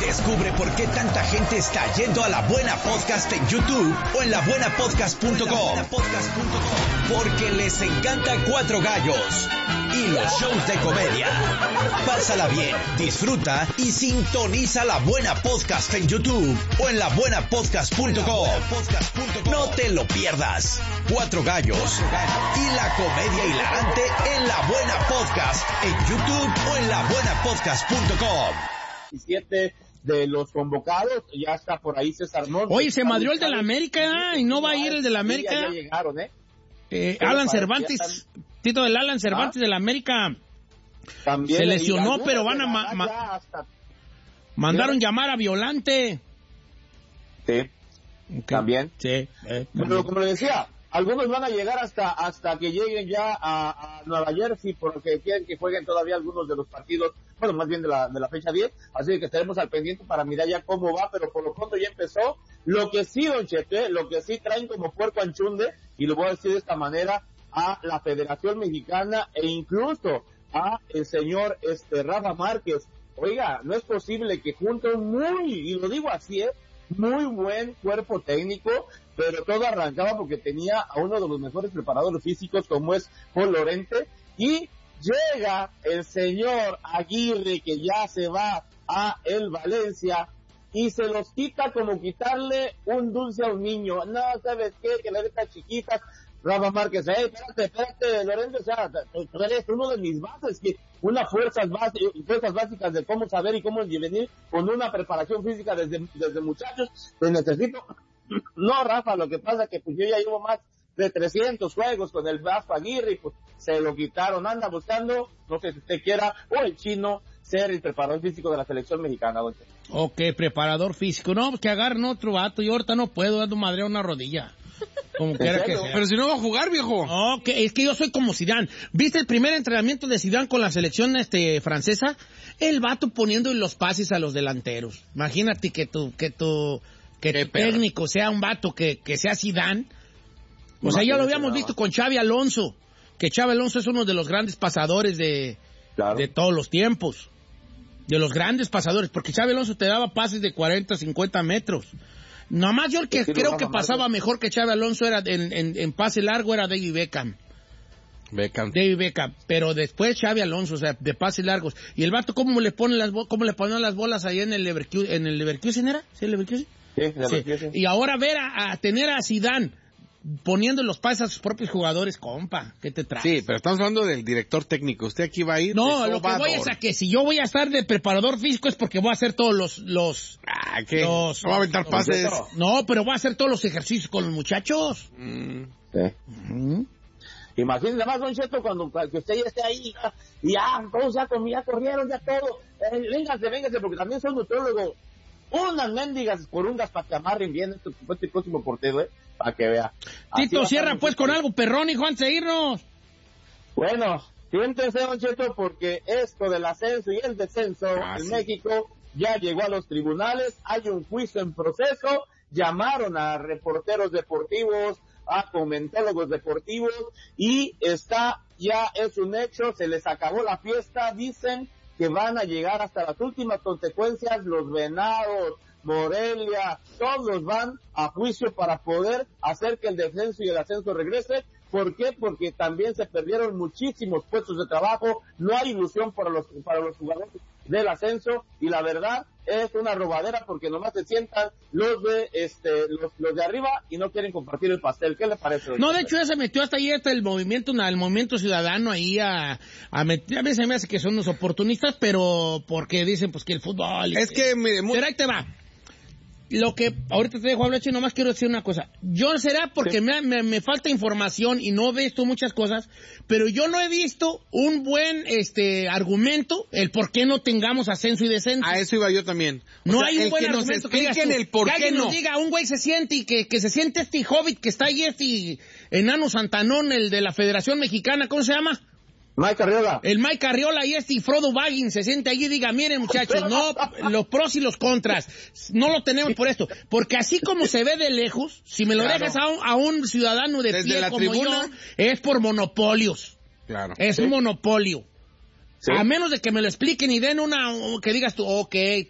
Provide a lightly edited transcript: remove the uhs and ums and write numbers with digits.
Descubre por qué tanta gente está yendo a La Buena Podcast en YouTube o en labuenapodcast.com. Porque les encanta Cuatro Gallos y los shows de comedia. Pásala bien, disfruta y sintoniza La Buena Podcast en YouTube o en labuenapodcast.com. No te lo pierdas. Cuatro Gallos y la comedia hilarante en La Buena Podcast en YouTube o en labuenapodcast.com. 17 de los convocados, ya está por ahí César Montes. Oye, se madrió el de la América, y no va a ir el de la América. Ya llegaron, Alan Cervantes, Tito del Alan Cervantes de la América. También se lesionó, pero van a mandaron llamar a Violante. Sí, okay. También. Sí. Pero como le decía, algunos van a llegar hasta que lleguen ya a Nueva Jersey porque quieren que jueguen todavía algunos de los partidos, bueno, más bien de la fecha 10, así que estaremos al pendiente para mirar ya cómo va, pero por lo pronto ya empezó. Lo que sí, don Chepe, lo que sí traen como puerco anchunde, y lo voy a decir de esta manera, a la Federación Mexicana e incluso a el señor Rafa Márquez. Oiga, no es posible que junte y lo digo así, muy buen cuerpo técnico, pero todo arrancaba porque tenía a uno de los mejores preparadores físicos como es Paul Lorente, y llega el señor Aguirre que ya se va a el Valencia y se los quita como quitarle un dulce a un niño. No, ¿sabes qué? Que le deja chiquitas. Rafa Márquez, espérate, Lorente, o sea, tú eres uno de mis bases, que unas fuerzas básicas de cómo saber y cómo venir con una preparación física desde muchachos, te necesito. No, Rafa, lo que pasa es que pues yo ya llevo más de 300 juegos con el Vasco Aguirre y pues se lo quitaron, anda buscando, no sé si usted quiera, o el chino, ser el preparador físico de la selección mexicana, don. Ok, preparador físico, no, que agarren otro vato, yo ahorita no puedo, dando madre a una rodilla. Como quiera que sea. Pero si no va a jugar, viejo. No, es que yo soy como Zidane. ¿Viste el primer entrenamiento de Zidane con la selección francesa? El vato poniendo los pases a los delanteros. Imagínate que tu técnico sea un vato que sea Zidane. O sea, ya lo habíamos visto con Xavi Alonso, que Xavi Alonso es uno de los grandes pasadores de todos los tiempos. De los grandes pasadores, porque Xavi Alonso te daba pases de 40, 50 metros. Nomás yo el que creo que pasaba mejor que Xavi Alonso era en pase largo era David Beckham. David Beckham, pero después Xavi Alonso, o sea, de pases largos. Y el vato, ¿cómo le ponen las bolas ahí en el Leverkusen era? ¿Sí, el Leverkusen? Sí, Leverkusen. Y ahora ver a tener a Zidane poniendo los pases a sus propios jugadores, compa, ¿qué te traes? Sí, pero estamos hablando del director técnico. ¿Usted aquí va a ir? No, lo que voy es a que si yo voy a estar de preparador físico es porque voy a hacer todos los ¿qué? ¿No va a aventar pases? No, pero voy a hacer todos los ejercicios con los muchachos. Sí. Imagínese más, don Cheto, cuando que usted ya esté ahí, y todos ya corrieron, ya todo. Véngase, porque también son nutriólogos. Unas mendigas corungas para que amarren bien este próximo portero, para que vea. Tito, cierra pues con algo perrón, hijo, antes de irnos. Bueno, siéntese, don Cheto, porque esto del ascenso y el descenso en México ya llegó a los tribunales, hay un juicio en proceso, llamaron a reporteros deportivos, a comentólogos deportivos, y ya es un hecho, se les acabó la fiesta, dicen que van a llegar hasta las últimas consecuencias, los Venados, Morelia, todos van a juicio para poder hacer que el descenso y el ascenso regrese. ¿Por qué? Porque también se perdieron muchísimos puestos de trabajo, no hay ilusión para los jugadores del ascenso, y la verdad es una robadera porque nomás se sientan los de arriba y no quieren compartir el pastel. ¿Qué le parece? No, de hecho ya se metió hasta ahí el movimiento ciudadano ahí a veces me hace que son unos oportunistas, pero porque dicen pues que el fútbol... Es que... Pero ahí te va. Lo que ahorita te dejo hablar, nomás quiero decir una cosa. Yo será porque me falta información y no he visto muchas cosas, pero yo no he visto un buen argumento el por qué no tengamos ascenso y descenso. A eso iba yo también. No hay un buen argumento que digas tú, el por que qué alguien no. nos diga, un güey se siente y que se siente este hobbit que está ahí, enano Santanón, el de la Federación Mexicana, ¿cómo se llama? Mike Arriola. El Mike Arriola y Frodo Baggins se siente allí y diga, miren muchachos, no, los pros y los contras, no lo tenemos por esto, porque así como se ve de lejos, si me lo dejas a un ciudadano de pie como tribuna, yo, es por monopolios. Claro. Es un monopolio. Sí. A menos de que me lo expliquen y den que digas tú, ok,